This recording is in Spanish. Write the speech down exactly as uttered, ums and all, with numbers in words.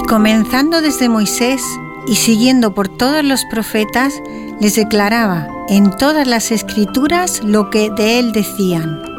comenzando desde Moisés y siguiendo por todos los profetas, les declaraba en todas las Escrituras lo que de él decían.